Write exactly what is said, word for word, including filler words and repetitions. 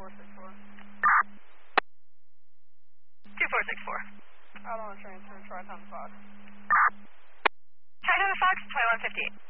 six four. two four six four. Out on a transfer, Tri-Town Fox. Tri-Town Fox, twenty-one fifty-eight.